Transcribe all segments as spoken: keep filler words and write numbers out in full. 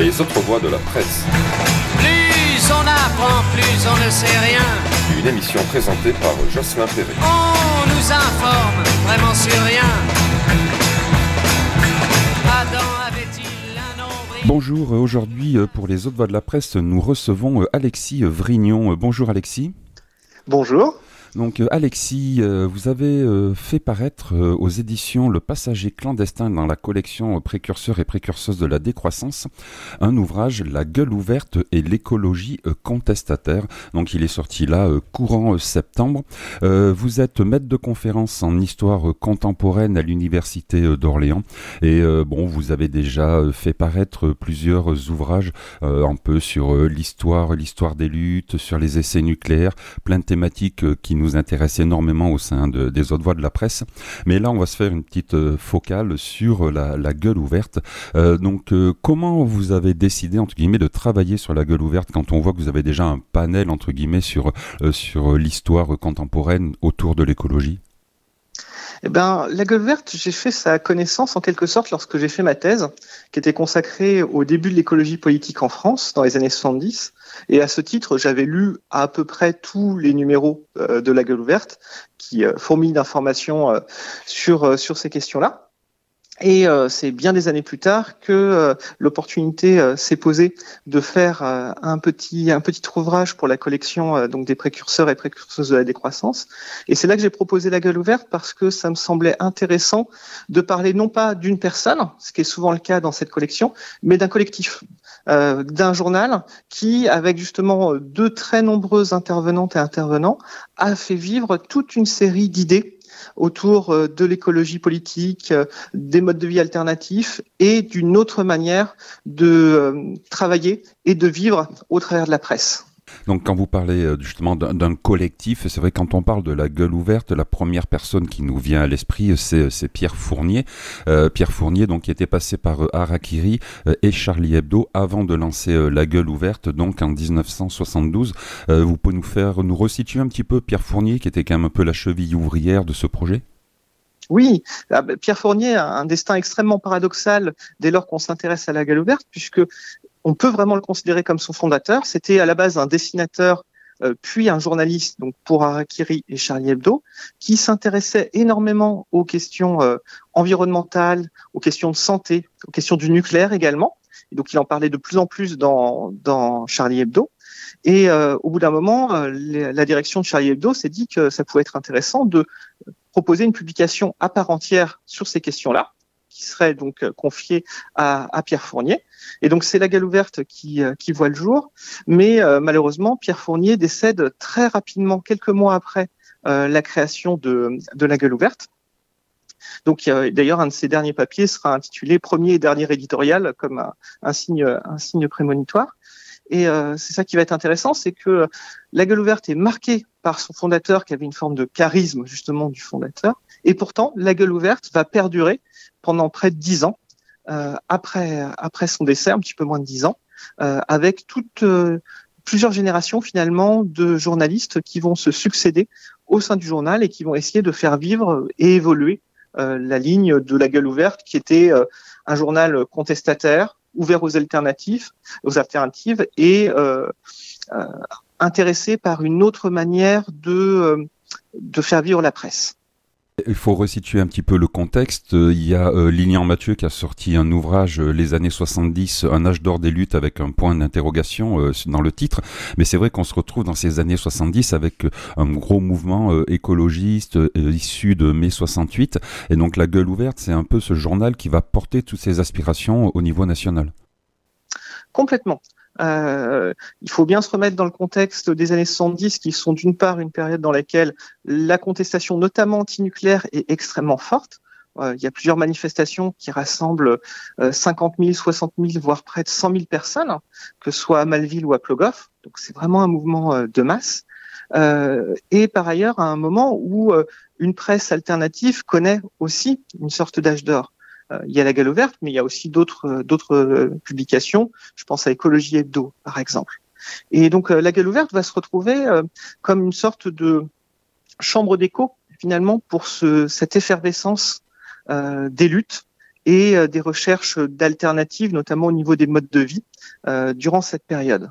Les autres voix de la presse. Plus on apprend, plus on ne sait rien. Une émission présentée par Jocelyn Perret. On nous informe vraiment sur rien. Adam avait-il un nombril? Bonjour, aujourd'hui pour les autres voix de la presse, nous recevons Alexis Vrignon. Bonjour Alexis. Bonjour. Donc Alexis, vous avez fait paraître aux éditions Le Passager clandestin dans la collection Précurseurs et précurseuses de la décroissance un ouvrage La gueule ouverte et l'écologie contestataire. Donc il est sorti là courant septembre. Vous êtes maître de conférence en histoire contemporaine à l'université d'Orléans et bon, vous avez déjà fait paraître plusieurs ouvrages un peu sur l'histoire, l'histoire des luttes, sur les essais nucléaires, plein de thématiques qui nous intéresse énormément au sein de, des autres voix de la presse. Mais là, on va se faire une petite euh, focale sur la, la gueule ouverte. Euh, donc, euh, comment vous avez décidé, entre guillemets, de travailler sur la gueule ouverte quand on voit que vous avez déjà un panel, entre guillemets, sur, euh, sur l'histoire contemporaine autour de l'écologie? Eh ben, la gueule ouverte, j'ai fait sa connaissance en quelque sorte lorsque j'ai fait ma thèse, qui était consacrée au début de l'écologie politique en France, dans les années soixante-dix. Et à ce titre, j'avais lu à peu près tous les numéros euh, de la gueule ouverte, qui euh, fourmillent d'informations euh, sur, euh, sur ces questions-là. Et euh, c'est bien des années plus tard que euh, l'opportunité euh, s'est posée de faire euh, un petit un petit ouvrage pour la collection euh, donc des précurseurs et précurseuses de la décroissance. Et c'est là que j'ai proposé la gueule ouverte parce que ça me semblait intéressant de parler non pas d'une personne, ce qui est souvent le cas dans cette collection, mais d'un collectif, euh, d'un journal qui, avec justement deux très nombreuses intervenantes et intervenants, a fait vivre toute une série d'idées autour de l'écologie politique, des modes de vie alternatifs et d'une autre manière de travailler et de vivre au travers de la presse. Donc quand vous parlez justement d'un, d'un collectif, c'est vrai quand on parle de la gueule ouverte, la première personne qui nous vient à l'esprit, c'est, c'est Pierre Fournier. Euh, Pierre Fournier, donc qui était passé par euh, Harakiri euh, et Charlie Hebdo avant de lancer euh, la gueule ouverte, donc en dix-neuf cent soixante-douze. Euh, vous pouvez nous faire, nous resituer un petit peu Pierre Fournier, qui était quand même un peu la cheville ouvrière de ce projet? Oui, Pierre Fournier a un destin extrêmement paradoxal dès lors qu'on s'intéresse à la gueule ouverte, puisque on peut vraiment le considérer comme son fondateur. C'était à la base un dessinateur, euh, puis un journaliste, donc pour Harakiri et Charlie Hebdo, qui s'intéressait énormément aux questions euh, environnementales, aux questions de santé, aux questions du nucléaire également. Et donc il en parlait de plus en plus dans, dans Charlie Hebdo. Et euh, au bout d'un moment, euh, la direction de Charlie Hebdo s'est dit que ça pouvait être intéressant de proposer une publication à part entière sur ces questions-là, qui serait donc confiée à, à Pierre Fournier. Et donc c'est la gueule ouverte qui, qui voit le jour, mais euh, malheureusement Pierre Fournier décède très rapidement, quelques mois après euh, la création de, de la gueule ouverte. Donc euh, d'ailleurs un de ses derniers papiers sera intitulé Premier et dernier éditorial, comme un, un signe, un signe prémonitoire. Et euh, c'est ça qui va être intéressant, c'est que la gueule ouverte est marquée par son fondateur qui avait une forme de charisme justement du fondateur. Et pourtant, la gueule ouverte va perdurer pendant près de dix ans, euh, après, après son décès, un petit peu moins de dix ans, euh, avec toutes, euh, plusieurs générations finalement de journalistes qui vont se succéder au sein du journal et qui vont essayer de faire vivre et évoluer euh, la ligne de la gueule ouverte qui était euh, un journal contestataire, ouvert aux alternatives, aux alternatives et euh, euh, intéressé par une autre manière de, euh, de faire vivre la presse. Il faut resituer un petit peu le contexte. Il y a euh, Lilian Mathieu qui a sorti un ouvrage, euh, Les années soixante-dix, un âge d'or des luttes, avec un point d'interrogation euh, dans le titre. Mais c'est vrai qu'on se retrouve dans ces années soixante-dix avec euh, un gros mouvement euh, écologiste euh, issu de mai soixante-huit. Et donc la gueule ouverte, c'est un peu ce journal qui va porter toutes ces aspirations au niveau national. Complètement. Euh, il faut bien se remettre dans le contexte des années soixante-dix, qui sont d'une part une période dans laquelle la contestation, notamment antinucléaire, est extrêmement forte. Euh, il y a plusieurs manifestations qui rassemblent euh, cinquante mille, soixante mille, voire près de cent mille personnes, que ce soit à Malville ou à Plogoff. Donc c'est vraiment un mouvement euh, de masse. Euh, et par ailleurs, à un moment où euh, une presse alternative connaît aussi une sorte d'âge d'or. Il y a la gueule ouverte, mais il y a aussi d'autres d'autres publications. Je pense à Écologie Hebdo, par exemple. Et donc la gueule ouverte va se retrouver comme une sorte de chambre d'écho finalement pour ce, cette effervescence euh, des luttes et euh, des recherches d'alternatives, notamment au niveau des modes de vie, euh, durant cette période.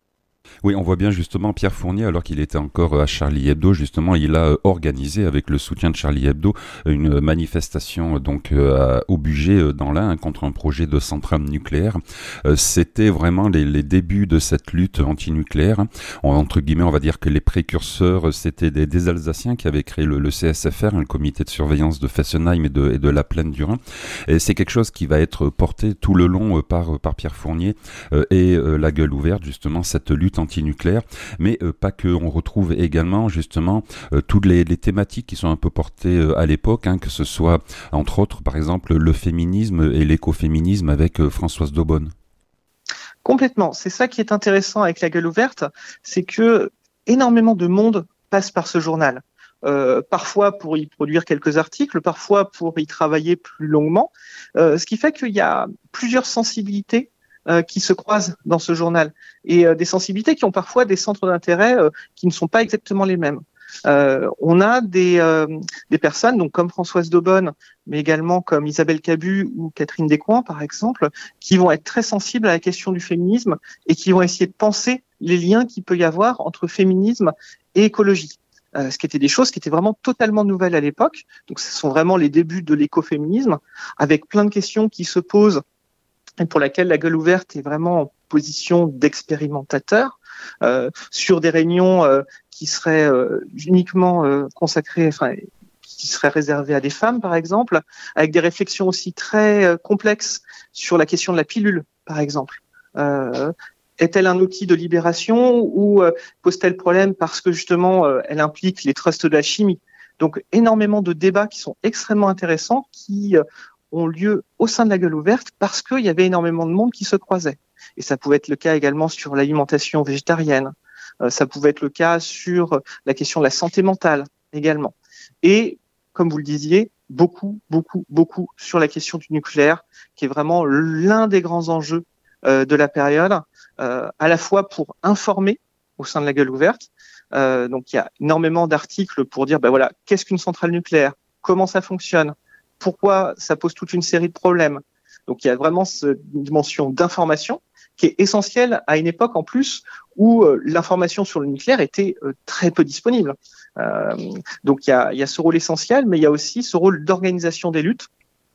Oui, on voit bien justement Pierre Fournier, alors qu'il était encore à Charlie Hebdo, justement, il a organisé avec le soutien de Charlie Hebdo une manifestation donc euh, au Bugey dans l'Ain contre un projet de centrale nucléaire. Euh, c'était vraiment les, les débuts de cette lutte antinucléaire. On, entre guillemets, on va dire que les précurseurs, c'était des, des Alsaciens qui avaient créé le, le C S F R, le comité de surveillance de Fessenheim et de, et de la plaine du Rhin. Et c'est quelque chose qui va être porté tout le long euh, par, par Pierre Fournier euh, et euh, la gueule ouverte, justement, cette lutte antinucléaire, mais euh, pas que. On retrouve également justement euh, toutes les, les thématiques qui sont un peu portées euh, à l'époque, hein, que ce soit entre autres par exemple le féminisme et l'écoféminisme avec euh, Françoise Daubonne. Complètement. C'est ça qui est intéressant avec la gueule ouverte, c'est que énormément de monde passe par ce journal. Euh, parfois pour y produire quelques articles, parfois pour y travailler plus longuement, euh, ce qui fait qu'il y a plusieurs sensibilités Euh, qui se croisent dans ce journal et euh, des sensibilités qui ont parfois des centres d'intérêt euh, qui ne sont pas exactement les mêmes. Euh, on a des, euh, des personnes donc comme Françoise Daubonne, mais également comme Isabelle Cabu ou Catherine Descoings par exemple, qui vont être très sensibles à la question du féminisme et qui vont essayer de penser les liens qu'il peut y avoir entre féminisme et écologie. Euh, ce qui étaient des choses qui étaient vraiment totalement nouvelles à l'époque. Donc ce sont vraiment les débuts de l'écoféminisme, avec plein de questions qui se posent et pour laquelle la gueule ouverte est vraiment en position d'expérimentateur, euh, sur des réunions euh, qui seraient euh, uniquement euh, consacrées, enfin, qui seraient réservées à des femmes, par exemple, avec des réflexions aussi très euh, complexes sur la question de la pilule, par exemple. Euh, est-elle un outil de libération ou euh, pose-t-elle problème parce que justement euh, elle implique les trusts de la chimie? Donc énormément de débats qui sont extrêmement intéressants, qui euh, ont lieu au sein de la gueule ouverte parce qu'il y avait énormément de monde qui se croisait. Et ça pouvait être le cas également sur l'alimentation végétarienne. Euh, ça pouvait être le cas sur la question de la santé mentale également. Et, comme vous le disiez, beaucoup, beaucoup, beaucoup sur la question du nucléaire, qui est vraiment l'un des grands enjeux euh, de la période, euh, à la fois pour informer au sein de la gueule ouverte. Euh, donc, il y a énormément d'articles pour dire, ben voilà, qu'est-ce qu'une centrale nucléaire? Comment ça fonctionne? Pourquoi ça pose toute une série de problèmes. Donc il y a vraiment cette dimension d'information qui est essentielle à une époque en plus où euh, l'information sur le nucléaire était euh, très peu disponible. Euh, donc il y a, il y a ce rôle essentiel, mais il y a aussi ce rôle d'organisation des luttes,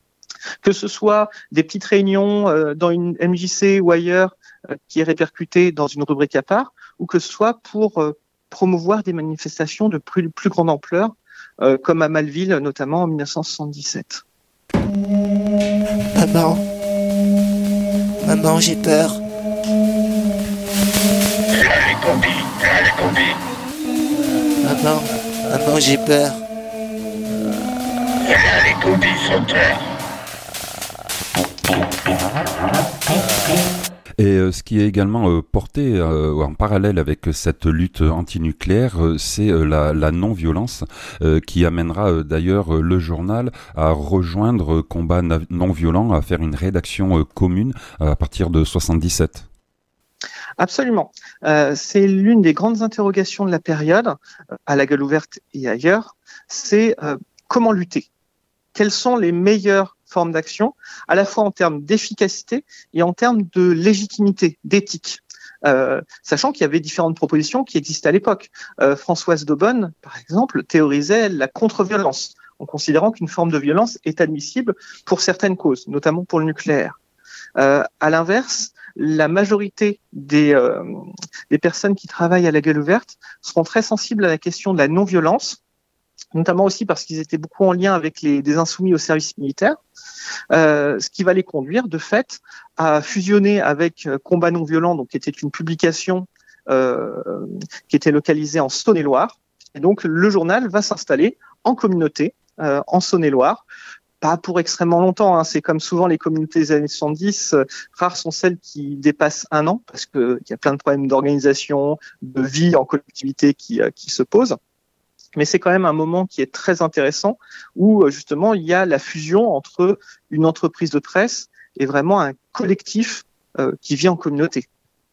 que ce soit des petites réunions euh, dans une M J C ou ailleurs euh, qui est répercutée dans une rubrique à part, ou que ce soit pour euh, promouvoir des manifestations de plus, plus grande ampleur, Euh, comme à Malville, notamment en dix-neuf cent soixante-dix-sept. Maman, maman, j'ai peur. Là les combis, là les combis. Maman, maman, j'ai peur. Là les combis sauteurs. Et euh, ce qui est également euh, porté euh, en parallèle avec cette lutte antinucléaire, euh, c'est euh, la, la non-violence euh, qui amènera euh, d'ailleurs euh, le journal à rejoindre euh, Combat non-violent, à faire une rédaction euh, commune euh, à partir de soixante-dix-sept. Absolument. Euh, c'est l'une des grandes interrogations de la période, euh, à la gueule ouverte et ailleurs, c'est euh, comment lutter. Quelles sont les meilleures formes d'action, à la fois en termes d'efficacité et en termes de légitimité, d'éthique. Euh, sachant qu'il y avait différentes propositions qui existaient à l'époque. Euh, Françoise Daubonne, par exemple, théorisait la contre-violence, en considérant qu'une forme de violence est admissible pour certaines causes, notamment pour le nucléaire. Euh, à l'inverse, la majorité des, euh, des personnes qui travaillent à la gueule ouverte seront très sensibles à la question de la non-violence, notamment aussi parce qu'ils étaient beaucoup en lien avec les des insoumis au service militaire, euh, ce qui va les conduire de fait à fusionner avec Combat non violent, donc qui était une publication euh, qui était localisée en Saône-et-Loire. Et donc le journal va s'installer en communauté euh, en Saône-et-Loire. Pas pour extrêmement longtemps, hein. C'est comme souvent les communautés des années soixante-dix, euh, rares sont celles qui dépassent un an parce que il y a plein de problèmes d'organisation, de vie en collectivité qui euh, qui se posent. Mais c'est quand même un moment qui est très intéressant où justement il y a la fusion entre une entreprise de presse et vraiment un collectif euh, qui vit en communauté.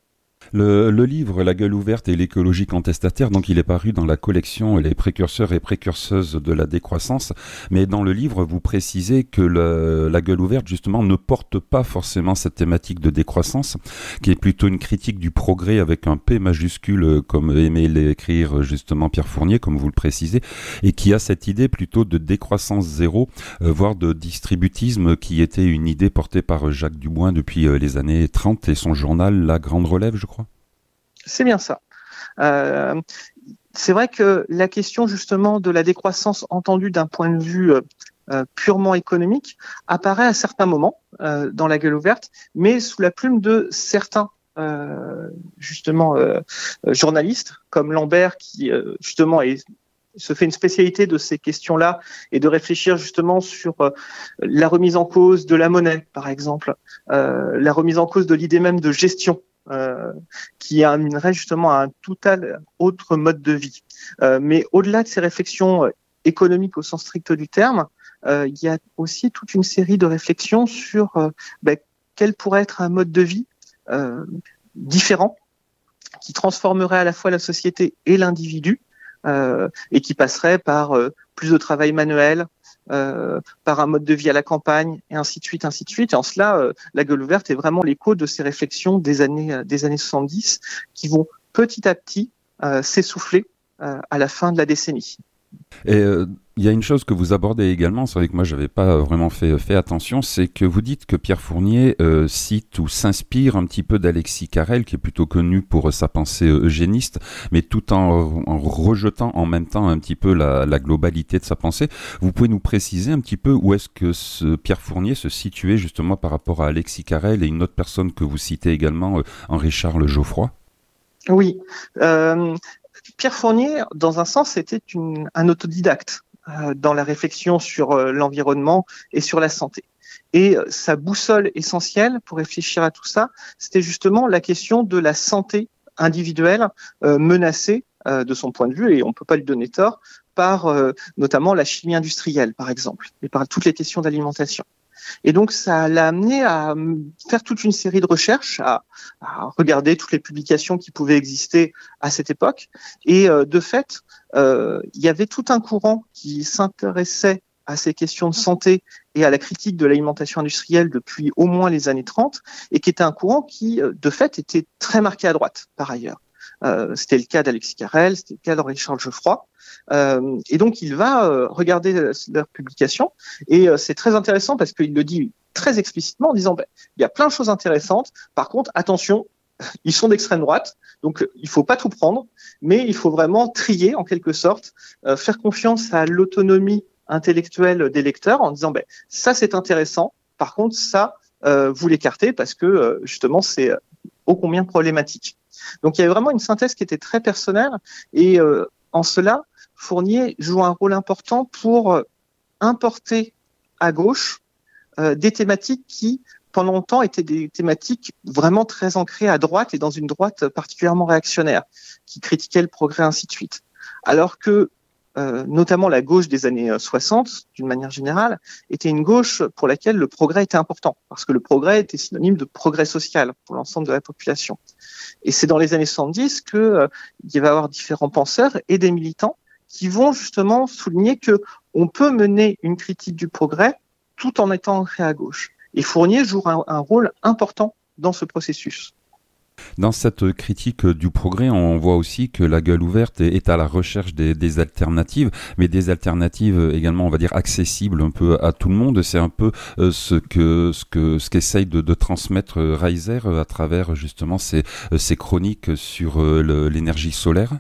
Le, le livre La gueule ouverte et l'écologie contestataire, donc il est paru dans la collection Les précurseurs et précurseuses de la décroissance, mais dans le livre vous précisez que le, la gueule ouverte justement ne porte pas forcément cette thématique de décroissance, qui est plutôt une critique du progrès avec un P majuscule, comme aimait l'écrire justement Pierre Fournier, comme vous le précisez, et qui a cette idée plutôt de décroissance zéro, euh, voire de distributisme, qui était une idée portée par Jacques Dubois depuis euh, les années trente et son journal La Grande Relève, je crois. C'est bien ça. Euh, c'est vrai que la question justement de la décroissance entendue d'un point de vue euh, euh, purement économique apparaît à certains moments euh, dans La gueule ouverte, mais sous la plume de certains euh, justement euh, journalistes comme Lambert qui euh, justement est se fait une spécialité de ces questions-là et de réfléchir justement sur euh, la remise en cause de la monnaie, par exemple, euh, la remise en cause de l'idée même de gestion. Euh, qui amènerait justement à un total autre mode de vie. Euh, mais au-delà de ces réflexions économiques au sens strict du terme, euh, il y a aussi toute une série de réflexions sur euh, ben, quel pourrait être un mode de vie euh, différent, qui transformerait à la fois la société et l'individu, euh, et qui passerait par euh, plus de travail manuel, Euh, par un mode de vie à la campagne, et ainsi de suite, ainsi de suite. Et en cela, euh, La gueule ouverte est vraiment l'écho de ces réflexions des années, euh, des années soixante-dix, qui vont petit à petit euh, s'essouffler euh, à la fin de la décennie. Et euh, il y a une chose que vous abordez également, c'est vrai que moi j'avais pas vraiment fait, fait attention, c'est que vous dites que Pierre Fournier euh, cite ou s'inspire un petit peu d'Alexis Carrel, qui est plutôt connu pour sa pensée eugéniste, mais tout en, en rejetant en même temps un petit peu la, la globalité de sa pensée. Vous pouvez nous préciser un petit peu où est-ce que ce Pierre Fournier se situait justement par rapport à Alexis Carrel et une autre personne que vous citez également, euh, Henri-Charles Geoffroy? Oui. Euh, Pierre Fournier, dans un sens, était une, un autodidacte euh, dans la réflexion sur euh, l'environnement et sur la santé. Et euh, sa boussole essentielle pour réfléchir à tout ça, c'était justement la question de la santé individuelle euh, menacée euh, de son point de vue, et on ne peut pas lui donner tort, par euh, notamment la chimie industrielle, par exemple, et par toutes les questions d'alimentation. Et donc, ça l'a amené à faire toute une série de recherches, à, à regarder toutes les publications qui pouvaient exister à cette époque. Et euh, de fait, euh, il y avait tout un courant qui s'intéressait à ces questions de santé et à la critique de l'alimentation industrielle depuis au moins les années trente, et qui était un courant qui, de fait, était très marqué à droite, par ailleurs. Euh, c'était le cas d'Alexis Carrel, c'était le cas d'Henri-Charles Geoffroy. Euh, et donc, il va euh, regarder leurs publications, et euh, c'est très intéressant parce qu'il le dit très explicitement en disant ben, il y a plein de choses intéressantes, par contre, attention, ils sont d'extrême droite, donc il faut pas tout prendre, mais il faut vraiment trier en quelque sorte, euh, faire confiance à l'autonomie intellectuelle des lecteurs en disant ben, ça c'est intéressant, par contre, ça, euh, vous l'écartez parce que euh, justement, c'est euh, ô combien problématique. Donc, il y avait vraiment une synthèse qui était très personnelle, et euh, en cela, Fournier joue un rôle important pour importer à gauche euh, des thématiques qui, pendant longtemps, étaient des thématiques vraiment très ancrées à droite et dans une droite particulièrement réactionnaire, qui critiquait le progrès, ainsi de suite. Alors que, euh, notamment la gauche des années soixante, d'une manière générale, était une gauche pour laquelle le progrès était important, parce que le progrès était synonyme de progrès social pour l'ensemble de la population. Et c'est dans les années soixante-dix qu'il euh, va y avoir différents penseurs et des militants qui vont justement souligner que on peut mener une critique du progrès tout en étant ancré à gauche. Et Fournier joue un, un rôle important dans ce processus. Dans cette critique du progrès, on voit aussi que La gueule ouverte est à la recherche des, des alternatives, mais des alternatives également, on va dire, accessibles un peu à tout le monde. C'est un peu euh, ce que ce que ce qu'essaye de, de transmettre Reiser à travers justement ces, ces chroniques sur euh, le, l'énergie solaire.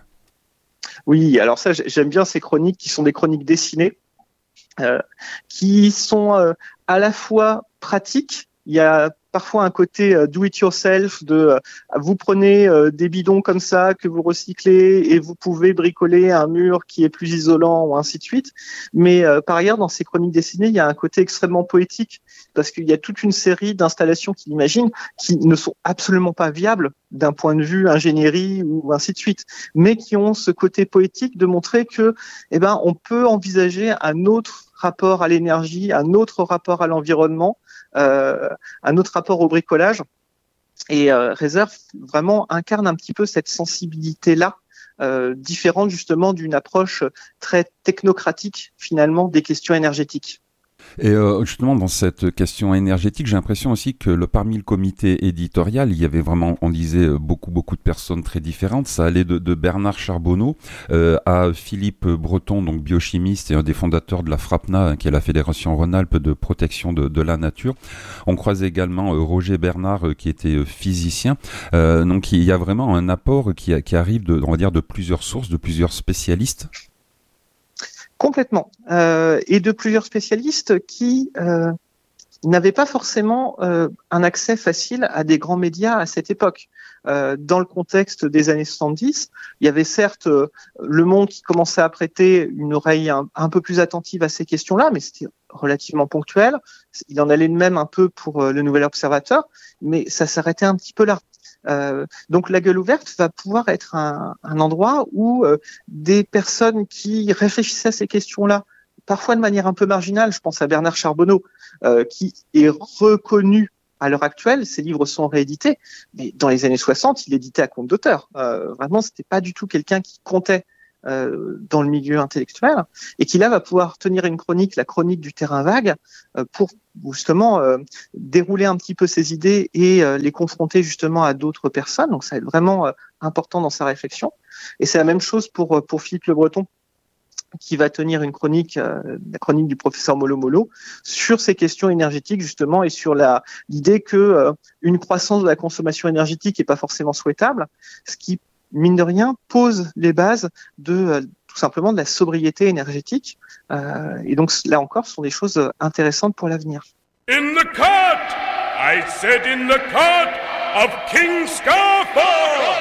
Oui, alors ça, j'aime bien ces chroniques qui sont des chroniques dessinées, euh, qui sont euh, à la fois pratiques. Il y a parfois un côté euh, do it yourself, de euh, vous prenez euh, des bidons comme ça que vous recyclez et vous pouvez bricoler un mur qui est plus isolant, ou ainsi de suite. Mais euh, par ailleurs, dans ces chroniques dessinées, il y a un côté extrêmement poétique, parce qu'il y a toute une série d'installations qu'il imagine qui ne sont absolument pas viables d'un point de vue ingénierie ou ainsi de suite, mais qui ont ce côté poétique de montrer que, eh ben, on peut envisager un autre rapport à l'énergie, un autre rapport à l'environnement, euh, un autre rapport au bricolage, Et euh, Reiser vraiment incarne un petit peu cette sensibilité-là, euh, différente justement d'une approche très technocratique finalement des questions énergétiques. Et euh, justement, dans cette question énergétique, j'ai l'impression aussi que le, parmi le comité éditorial, il y avait vraiment, on disait, beaucoup, beaucoup de personnes très différentes. Ça allait de, de Bernard Charbonneau euh, à Philippe Breton, donc biochimiste et un des fondateurs de la FRAPNA, hein, qui est la Fédération Rhône-Alpes de protection de, de la nature. On croise également euh, Roger Bernard, euh, qui était euh, physicien. Euh, donc, il y a vraiment un apport qui, qui arrive de, on va dire, de plusieurs sources, de plusieurs spécialistes. Complètement. Euh, et de plusieurs spécialistes qui euh, n'avaient pas forcément euh, un accès facile à des grands médias à cette époque. Euh, dans le contexte des années soixante-dix, il y avait certes euh, Le Monde qui commençait à prêter une oreille un, un peu plus attentive à ces questions-là, mais c'était relativement ponctuel. Il en allait de même un peu pour euh, Le Nouvel Observateur, mais ça s'arrêtait un petit peu là. Euh, donc la gueule ouverte va pouvoir être un, un endroit où euh, des personnes qui réfléchissaient à ces questions-là, parfois de manière un peu marginale, je pense à Bernard Charbonneau, euh, qui est reconnu à l'heure actuelle, ses livres sont réédités, mais dans les années soixante, il éditait à compte d'auteur. Euh, vraiment, c'était pas du tout quelqu'un qui comptait euh, dans le milieu intellectuel, et qui là va pouvoir tenir une chronique, la chronique du terrain vague, euh, pour justement euh, dérouler un petit peu ses idées et euh, les confronter justement à d'autres personnes. Donc ça va être vraiment euh, important dans sa réflexion. Et c'est la même chose pour pour Philippe Le Breton, qui va tenir une chronique, euh, la chronique du professeur Molo Molo, sur ces questions énergétiques justement, et sur la l'idée que euh, une croissance de la consommation énergétique est pas forcément souhaitable, ce qui mine de rien pose les bases de euh, tout simplement de la sobriété énergétique. Euh, et donc là encore, ce sont des choses intéressantes pour l'avenir. In the court, I said in the court of King Scarfall.